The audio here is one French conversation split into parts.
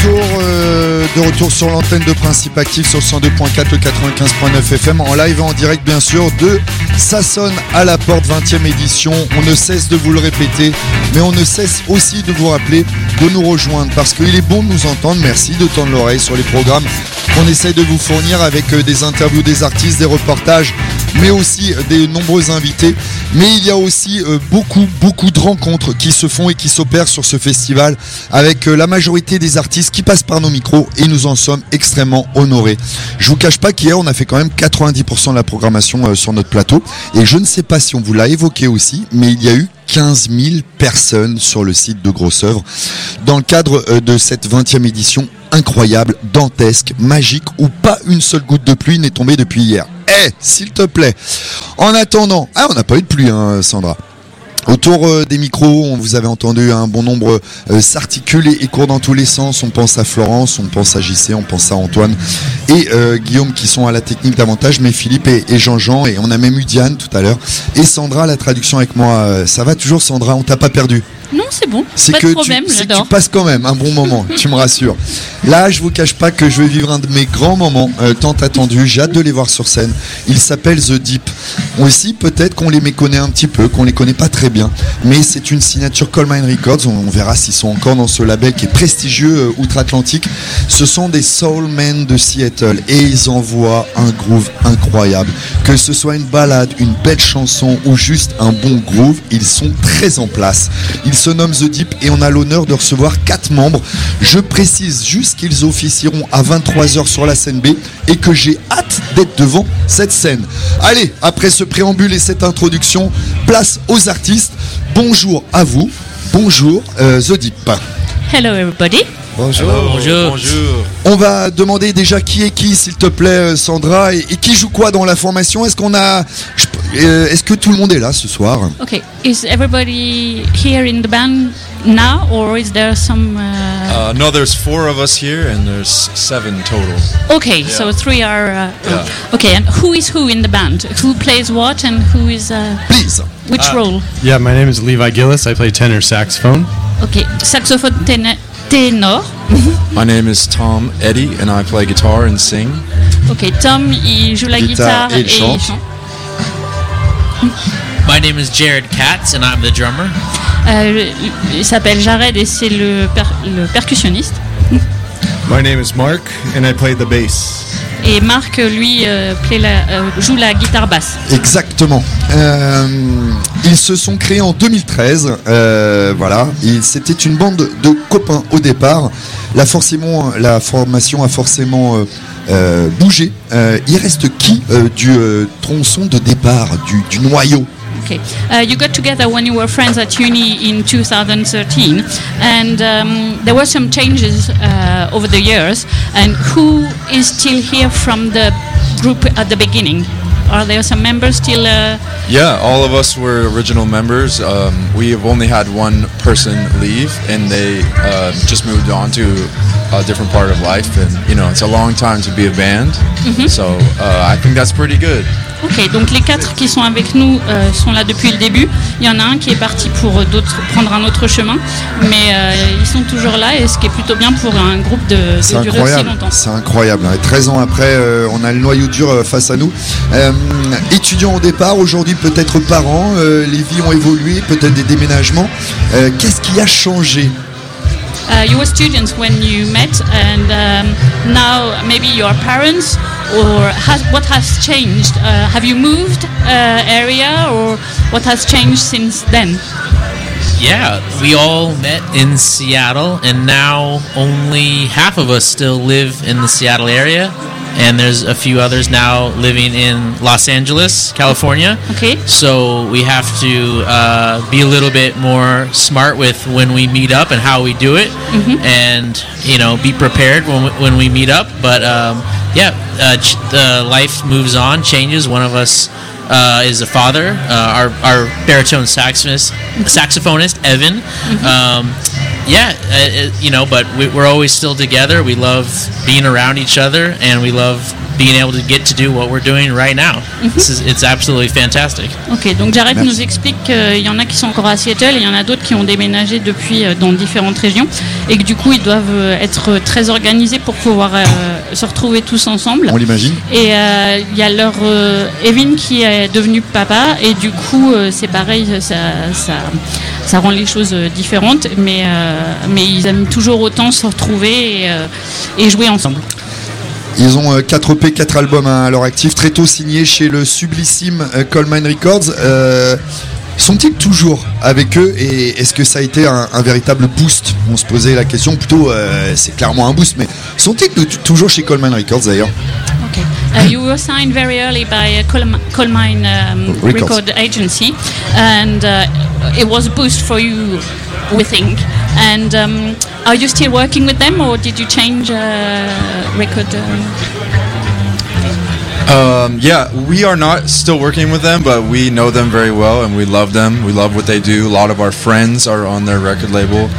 De retour sur l'antenne de Principe Actif sur 102.4 le 95.9 FM en live et en direct bien sûr de Ça sonne à la porte 20e édition. On ne cesse de vous le répéter, mais on ne cesse aussi de vous rappeler de nous rejoindre parce qu'il est bon de nous entendre. Merci de tendre l'oreille sur les programmes qu'on essaye de vous fournir avec des interviews des artistes, des reportages, mais aussi des nombreux invités. Mais il y a aussi beaucoup de rencontres qui se font et qui s'opèrent sur ce festival avec la majorité des artistes qui passent par nos micros et nous en sommes extrêmement honorés. Je vous cache pas qu'hier on a fait quand même 90% de la programmation sur notre plateau et je ne sais pas si on vous l'a évoqué aussi, mais il y a eu 15 000 personnes sur le site de Grosse Œuvre dans le cadre de cette 20e édition incroyable, dantesque, magique où pas une seule goutte de pluie n'est tombée depuis hier. S'il te plaît. En attendant, on n'a pas eu de pluie, hein, Sandra. Autour des micros, on vous avait entendu un bon nombre s'articuler et court dans tous les sens. On pense à Florence, on pense à JC, on pense à Antoine et Guillaume qui sont à la technique davantage, mais Philippe et Jean-Jean, et on a même eu Diane tout à l'heure. Et Sandra, la traduction avec moi. Ça va toujours, Sandra? On t'a pas perdu? Non, c'est bon, c'est pas que de problème, c'est que tu passes quand même un bon moment, tu me rassures. Là, je vous cache pas que je vais vivre un de mes grands moments tant attendus. J'ai hâte de les voir sur scène. Ils s'appellent The Deep. Aussi, peut-être qu'on les méconnaît un petit peu, qu'on les connaît pas très bien, mais c'est une signature Colemine Records. On verra s'ils sont encore dans ce label qui est prestigieux outre-Atlantique. Ce sont des soul men de Seattle et ils envoient un groove incroyable. Que ce soit une balade, une belle chanson ou juste un bon groove, ils sont très en place. Ils se nomment The Deep et on a l'honneur de recevoir 4 membres. Je précise juste qu'ils officieront à 23h sur la scène B et que j'ai hâte d'être devant cette scène. Allez, après ce préambule et cette introduction, place aux artistes. Bonjour à vous. Bonjour The Deep. Hello everybody. Bonjour. Hello, bonjour. On va demander déjà qui est qui, s'il te plaît, Sandra, et qui joue quoi dans la formation. Est-ce que tout le monde est là ce soir? Okay, is everybody here in the band now, or is there some? No, there's 4 of us here, and there's 7 total. Okay, Yeah. so 3 are. Yeah. Okay, and who is who in the band? Who plays what, and who is Please. which role? Yeah, my name is Levi Gillis. I play tenor saxophone. Okay, saxophone ténor. My name is Tom Eddy, and I play guitar and sing. Okay, Tom, il joue la Guitare guitare et il chante. My name is Jared Katz and I'm the drummer. Il s'appelle Jared et c'est le percussionniste. My name is Mark, and I play the bass. Et Marc, lui, joue la guitare basse. Exactement. Ils se sont créés en 2013. Voilà. C'était une bande de copains au départ. La formation a forcément bougé. Il reste qui du tronçon de départ, du noyau? Okay. You got together when you were friends at uni in 2013, and there were some changes over the years. And who is still here from the group at the beginning? Are there some members still? Yeah, all of us were original members. We have only had one person leave, and they just moved on to a different part of life. And it's a long time to be a band. Mm-hmm. So I think that's pretty good. Ok, donc les 4 qui sont avec nous sont là depuis le début. Il y en a un qui est parti pour prendre un autre chemin, mais ils sont toujours là, et ce qui est plutôt bien pour un groupe de durer aussi longtemps. C'est incroyable. 13 ans après, on a le noyau dur face à nous. Étudiants au départ, aujourd'hui peut-être parents, les vies ont évolué, peut-être des déménagements. Qu'est-ce qui a changé? You were students when you met, and now maybe you are parents, or what has changed? Have you moved area, or what has changed since then? Yeah, we all met in Seattle, and now only half of us still live in the Seattle area, and there's a few others now living in Los Angeles, California. Okay. So we have to be a little bit more smart with when we meet up and how we do it, and be prepared when we meet up. But life moves on, changes. One of us is a father. Our baritone saxophonist Evan. But we're always still together. We love being around each other, and we love being able to get to do what we're doing right now. It's absolutely fantastic. Ok, donc Jared nous explique qu'il y en a qui sont encore à Seattle et il y en a d'autres qui ont déménagé depuis dans différentes régions et que du coup ils doivent être très organisés pour pouvoir se retrouver tous ensemble. On l'imagine. Et il y a leur Evan qui est devenu papa et du coup c'est pareil, ça rend les choses différentes, mais ils aiment toujours autant se retrouver et jouer ensemble. Ils ont 4 EP, 4 albums à leur actif, très tôt signés chez le sublissime Colemine Records. Sont-ils toujours avec eux et est-ce que ça a été un véritable boost? On se posait la question, plutôt c'est clairement un boost, mais sont-ils toujours chez Colemine Records d'ailleurs? Okay. You were signed very early by Colemine record agency, and it was a boost for you, we think. And are you still working with them, or did you change record? Yeah, we are not still working with them, but we know them very well and we love them. We love what they do. A lot of our friends are on their record label,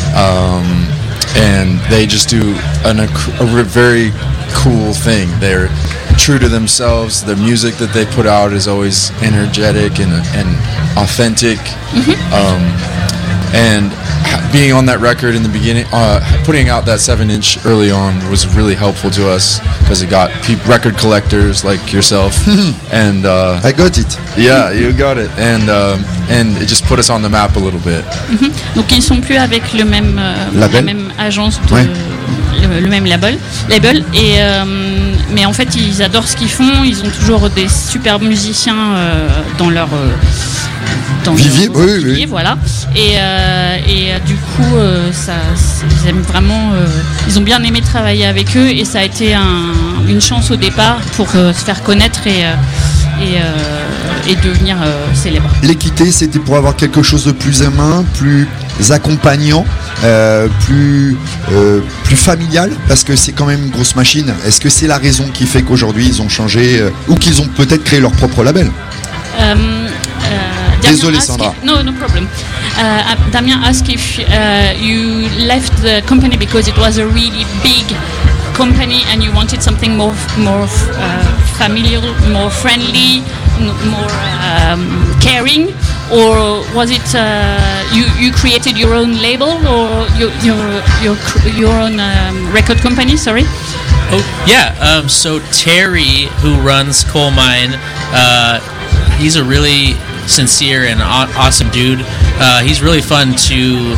and they just do a very cool thing. They're true to themselves. The music that they put out is always energetic and authentic. And being on that record in the beginning, putting out that 7-inch early on was really helpful to us because it got record collectors like yourself. And I got it. Yeah, you got it. And it just put us on the map a little bit. Donc ils sont plus avec le même la même agence le même label et mais en fait ils adorent ce qu'ils font. Ils ont toujours des super musiciens dans leur vivier, oui. Voilà. Et du coup, ils aiment vraiment. Ils ont bien aimé travailler avec eux et ça a été une chance au départ pour se faire connaître et devenir célèbre. Les quitter, c'était pour avoir quelque chose de plus humain, plus accompagnant, plus familial, parce que c'est quand même une grosse machine. Est-ce que c'est la raison qui fait qu'aujourd'hui ils ont changé ou qu'ils ont peut-être créé leur propre label? Désolé Sandra. No problem. Damien asked if you left the company because it was a really big company and you wanted something more familiar, more friendly, more caring, or was it you created your own label or your own record company? Sorry. Oh yeah. So Terry, who runs Colemine, he's a really sincere and awesome dude. He's really fun to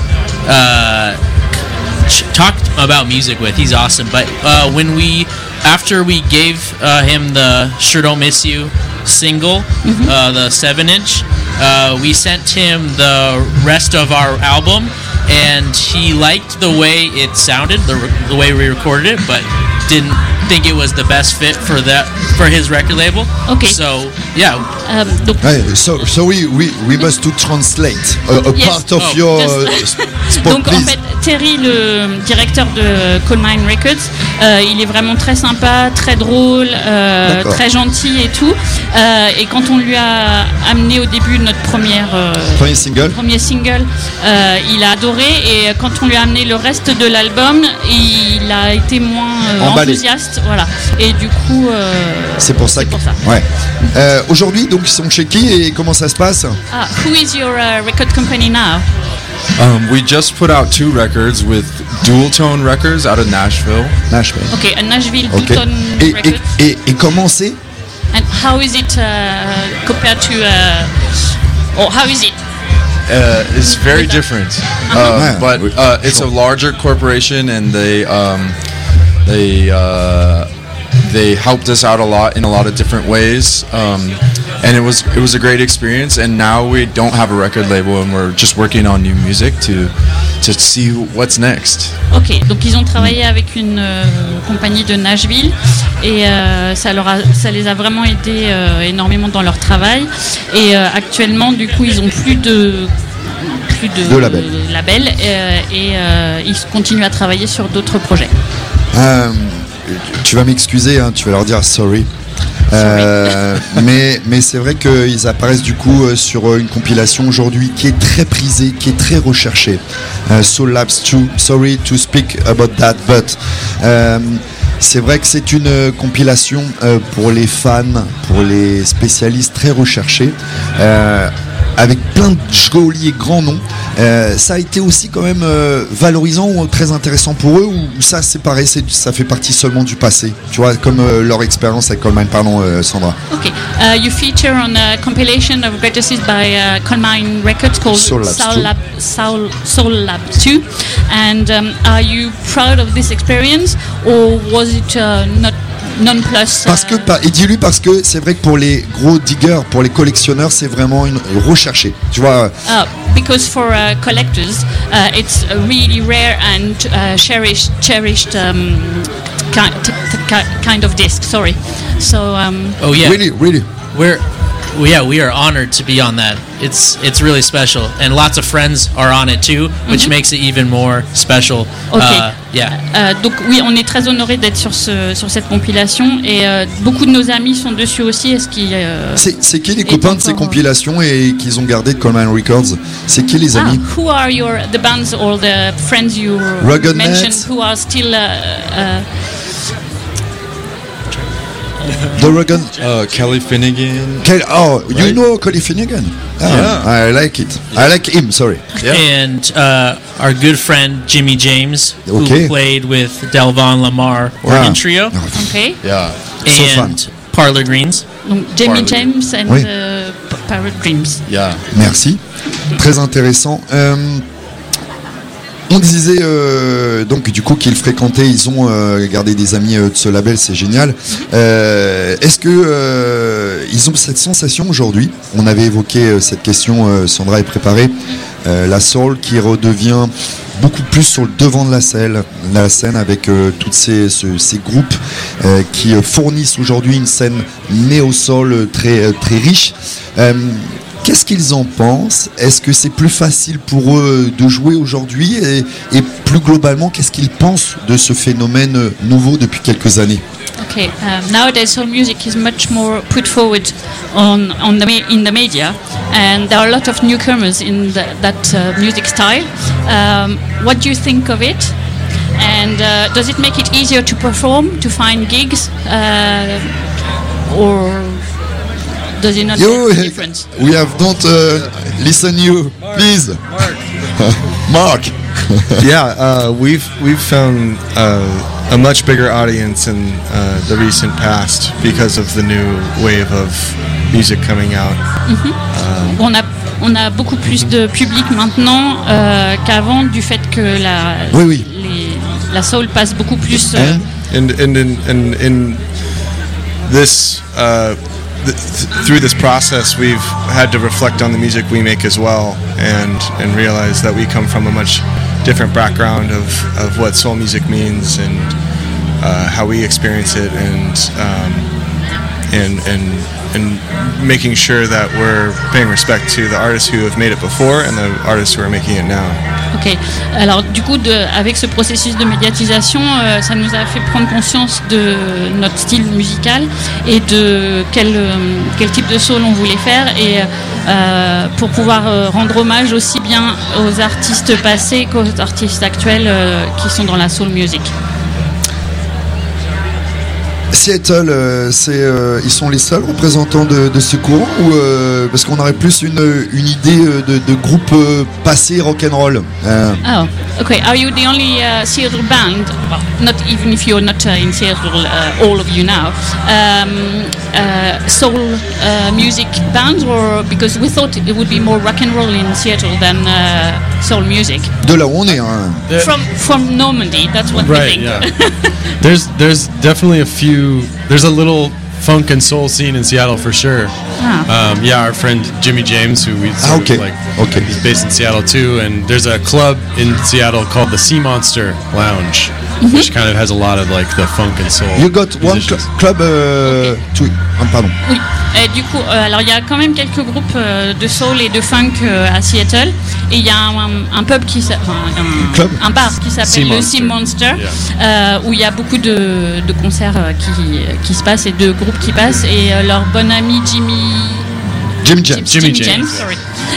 talk about music with. He's awesome. But after we gave him the Sure Don't Miss You single, the 7-inch, we sent him the rest of our album, and he liked the way it sounded, the way we recorded it, but didn't think it was the best fit for his record label. Okay. So yeah. So we must to translate a yes. part of your spot. Donc en fait, Terry, le directeur de Colemine Records, il est vraiment très sympa, très drôle, très gentil et tout. Et quand on lui a amené au début notre premier single, il a adoré. Et quand on lui a amené le reste de l'album, il a été moins enthousiaste. Voilà. Et du coup, c'est pour ça. Ouais. Aujourd'hui, donc, ils sont chez qui et comment ça se passe? Who is your record company now? We just put out 2 records with Dual Tone Records out of Nashville. Okay, Nashville Dual Tone Records. Et comment c'est? And how is it compared to or how is it? It's very different, but it's a larger corporation, and they helped us out a lot in a lot of different ways, and it was a great experience. And now we don't have a record label, and we're just working on new music to see what's next. Ok, donc ils ont travaillé avec une compagnie de Nashville et ça les a vraiment aidés énormément dans leur travail. Et actuellement, du coup, ils ont plus de label et ils continuent à travailler sur d'autres projets. Tu vas m'excuser, hein, tu vas leur dire sorry. Mais c'est vrai qu'ils apparaissent du coup sur une compilation aujourd'hui qui est très prisée, qui est très recherchée. Soul Labs 2, sorry to speak about that, but C'est vrai que c'est une compilation pour les fans, pour les spécialistes très recherchés, avec plein de jolis et grands noms. Ça a été aussi quand même valorisant ou très intéressant pour eux, ou ça c'est pareil, ça fait partie seulement du passé, tu vois, comme leur expérience avec Coal Mine. Pardon, Sandra. Okay, you feature on a compilation of greatest hits by Coal Mine Records called Soul Lab 2. And are you proud of this experience, or was it not non-plus? Parce que, et dis-lui, parce que c'est vrai que pour les gros diggers, pour les collectionneurs, c'est vraiment une recherché. Tu vois. Because for collectors, it's a really rare and cherished kind of disc. Sorry. So. Oh yeah. Really. We are honored to be on that. It's really special, and lots of friends are on it too, which makes it even more special. Okay. Yeah. Donc oui, on est très honorés d'être sur cette compilation, et beaucoup de nos amis sont dessus aussi. C'est qui les copains de ces compilations et qu'ils ont gardé de Coal Mine Records? C'est qui les amis? Who are the bands or the friends you Rugged mentioned Nets. who are still? The Rugged. Kelly Finnegan. You know Kelly Finnegan? Yeah. I like it. I like him. Sorry. Yeah. And our good friend Jimmy James, Okay. who played with Delvon Lamar Organ Trio, Okay. Yeah. So and Parlor Greens. Donc Jamie Parley. James and Oui. Parrot Dreams. Yeah. Merci. Très intéressant. On disait donc du coup qu'ils fréquentaient, ils ont gardé des amis de ce label, c'est génial. Est-ce que ils ont cette sensation aujourd'hui? On avait évoqué cette question, Sandra est préparée. La soul qui redevient beaucoup plus sur le devant de la scène avec tous ces groupes qui fournissent aujourd'hui une scène néo-soul très riche. Qu'est-ce qu'ils en pensent? Est-ce que c'est plus facile pour eux de jouer aujourd'hui? Et plus globalement, qu'est-ce qu'ils pensent de ce phénomène nouveau depuis quelques années? Okay, nowadays soul music is much more put forward in the media, and there are a lot of newcomers in that music style. What do you think of it? And does it make it easier to perform, to find gigs, or does it not make a difference? We have don't listen you, please. Mark. Yeah, we've found a much bigger audience in the recent past because of the new wave of music coming out. On a beaucoup plus de public maintenant qu'avant, du fait que la soul passe beaucoup plus. And in this through this process, we've had to reflect on the music we make as well, and realize that we come from a much different background of what soul music means and how we experience it, and making sure that we're paying respect to the artists who have made it before and the artists who are making it now. Ok, alors du coup, avec ce processus de médiatisation, ça nous a fait prendre conscience de notre style musical et de quel type de soul on voulait faire, et pour pouvoir rendre hommage aussi bien aux artistes passés qu'aux artistes actuels qui sont dans la soul music. Seattle, ils sont les seuls représentants de ce courant, ou parce qu'on aurait plus une idée de groupe passé rock'n'roll. Oh, okay. Are you the only Seattle band? Well, not even if you're not in Seattle, all of you now. Soul music band, or because we thought it would be more rock and roll in Seattle than soul music. De là où on est, hein. From Normandy, that's what we Right, think. yeah. There's definitely a few. There's a little funk and soul scene in Seattle for sure. Yeah, our friend Jimmy James, who we sort okay. of like, Okay. he's based in Seattle too, and there's a club in Seattle called the Sea Monster Lounge, which kind of has a lot of like the funk and soul. You got one musicians. club pardon. Oui. Et du coup, alors il y a quand même quelques groupes de soul et de funk à Seattle, et il y a un pub un bar qui s'appelle le Sea Monster, où il y a beaucoup de concerts qui se passent et de groupes qui passent, et leur bon ami Jimmy James, sorry,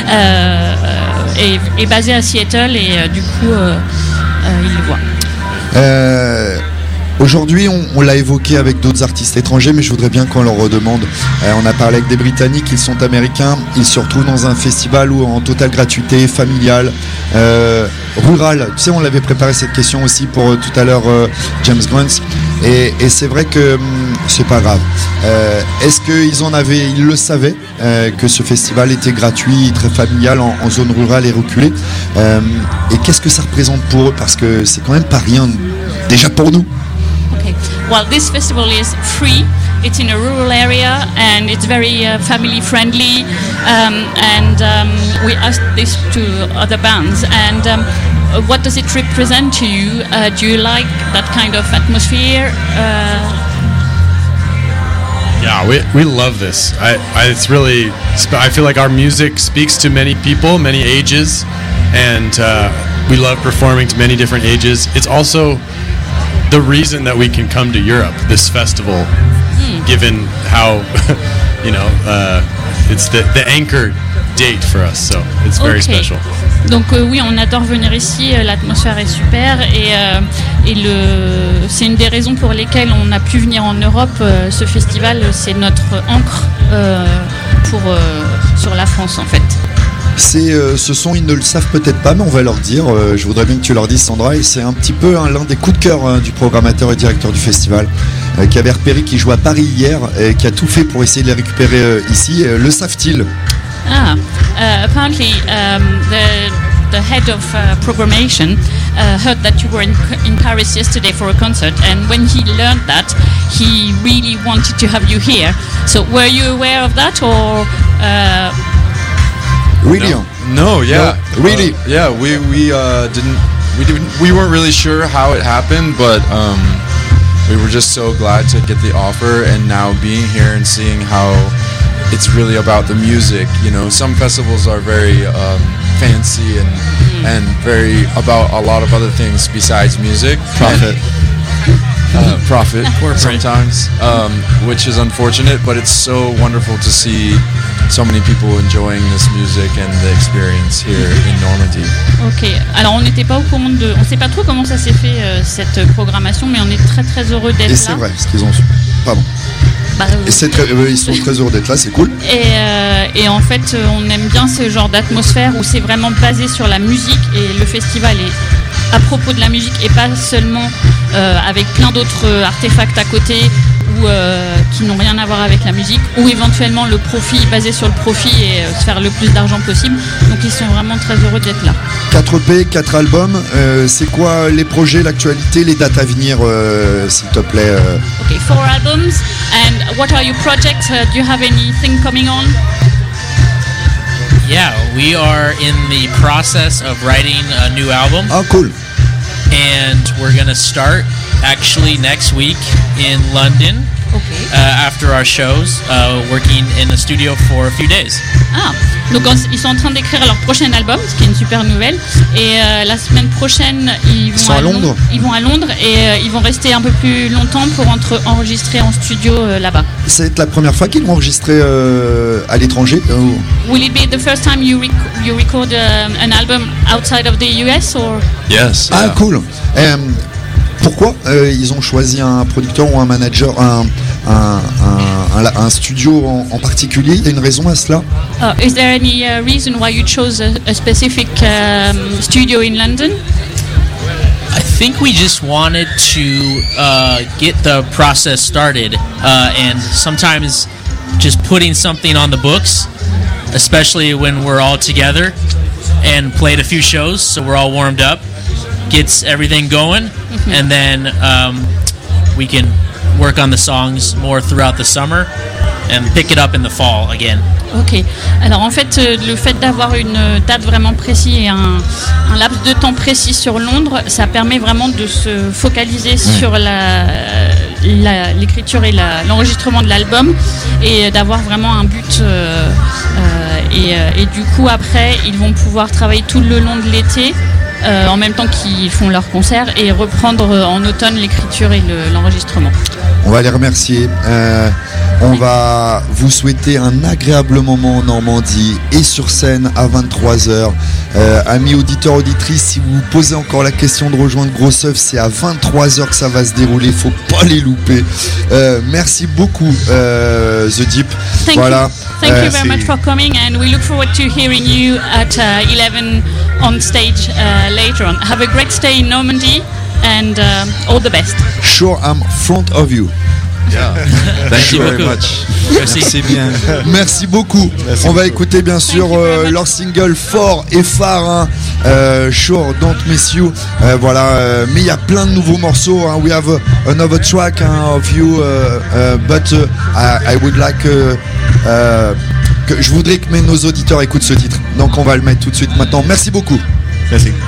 est basé à Seattle, et du coup il le voit. Aujourd'hui, on l'a évoqué avec d'autres artistes étrangers, mais je voudrais bien qu'on leur redemande. On a parlé avec des Britanniques, ils sont américains, ils se retrouvent dans un festival où en totale gratuité, familial, rural. Tu sais, on l'avait préparé cette question aussi pour tout à l'heure James Grant, et c'est vrai que c'est pas grave. Est-ce qu'ils le savaient que ce festival était gratuit, très familial, en zone rurale et reculée, et qu'est-ce que ça représente pour eux, parce que c'est quand même pas rien déjà pour nous. Okay. Well, this festival is free. It's in a rural area and it's very family friendly. We asked this to other bands. And what does it represent to you? Do you like that kind of atmosphere? Yeah, we love this. It's really. I feel like our music speaks to many people, many ages, and we love performing to many different ages. It's also the reason that we can come to Europe, this festival, given how, it's the anchor date for us, so it's very special. Donc oui, on adore venir ici, l'atmosphère est super c'est une des raisons pour lesquelles on a pu venir en Europe. Ce festival, c'est notre ancre sur la France en fait. Ils ne le savent peut-être pas, mais on va leur dire. Je voudrais bien que tu leur dises, Sandra, et c'est un petit peu l'un des coups de cœur du programmateur et directeur du festival, qui avait repéré qu'ils jouaient à Paris hier et qui a tout fait pour essayer de les récupérer ici. Le savent-ils? Apparently, the head of programmation heard that you were in Paris yesterday for a concert, and when he learned that, he really wanted to have you here. So, were you aware of that, or? Really? No, yeah. No, really? Yeah, we weren't really sure how it happened, but we were just so glad to get the offer, and now being here and seeing how it's really about the music. Some festivals are very fancy and very about a lot of other things besides music. Profit sometimes, which is unfortunate, but it's so wonderful to see so many people enjoying this music and the experience here in Normandy. Ok, alors on n'était pas au courant on sait pas trop comment ça s'est fait cette programmation, mais on est très très heureux d'être là. Et c'est vrai, ce qu'ils ont. Pardon. Et ils sont très heureux d'être là, c'est cool. Et en fait, on aime bien ce genre d'atmosphère où c'est vraiment basé sur la musique, et le festival est à propos de la musique et pas seulement avec plein d'autres artefacts à côté ou qui n'ont rien à voir avec la musique, ou éventuellement le profit, basé sur le profit et se faire le plus d'argent possible. Donc ils sont vraiment très heureux d'être là. 4 EP, 4 albums, c'est quoi les projets, l'actualité, les dates à venir, s'il te plaît? Okay, 4 albums. And what are your projects? Do you have anything coming on? Yeah, we are in the process of writing a new album. Oh, cool. And we're going to start actually next week in London. Okay. After our shows, working in the studio for a few days. Donc ils sont en train d'écrire leur prochain album, ce qui est une super nouvelle. Et la semaine prochaine, ils vont à Londres. Ils vont à Londres et ils vont rester un peu plus longtemps pour enregistrer en studio là-bas. C'est la première fois qu'ils vont enregistrer à l'étranger? Will it be the first time you record an album outside of the US or? Yes. Ah, cool. Pourquoi ils ont choisi un producteur ou un manager, un studio en particulier? Il y a une raison à cela? Is there any reason why you chose a specific studio in London? I think we just wanted to get the process started, and sometimes just putting something on the books, especially when we're all together and played a few shows, so we're all warmed up, gets everything going, and then we can work on the songs more throughout the summer and pick it up in the fall again. Ok, alors en fait le fait d'avoir une date vraiment précise et un laps de temps précis sur Londres, ça permet vraiment de se focaliser sur l'écriture et l'enregistrement de l'album, et d'avoir vraiment un but, et du coup après ils vont pouvoir travailler tout le long de l'été en même temps qu'ils font leurs concerts, et reprendre en automne l'écriture et l'enregistrement. On va les remercier. On va vous souhaiter un agréable moment en Normandie et sur scène à 23h. Amis auditeurs, auditrices, si vous vous posez encore la question de rejoindre Gros Œuvre, c'est à 23h que ça va se dérouler, faut pas les louper. Merci beaucoup The Deep. Thank you very much for coming, and we look forward to hearing you at 11 on stage later on. Have a great stay in Normandy, and all the best. Sure, I'm front of you. Yeah. Thank you very much. Merci bien. Merci beaucoup. On va écouter bien sûr leur single fort et phare, Sure, Don't Miss You. Voilà, mais il y a plein de nouveaux morceaux. We have another track of you, but I would like je voudrais que nos auditeurs écoutent ce titre. Donc on va le mettre tout de suite maintenant. Merci beaucoup. Merci.